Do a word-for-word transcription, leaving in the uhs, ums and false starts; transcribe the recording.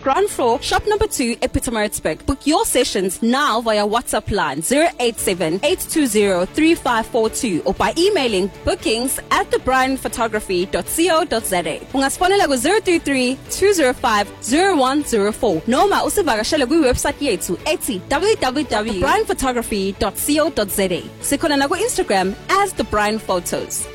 ground floor, shop number two, Epitomarisburg. Book your sessions now via WhatsApp line zero eight seven, eight two zero, three five four two or by emailing bookings at the brian photography dot co dot za. Ungasfonela ku zero three three, two zero five, zero one zero four noma usivakashele kwi-website yethu ethi w w w dot the brian photography dot co dot za. Sikhona na ku Instagram as The Brian Photos.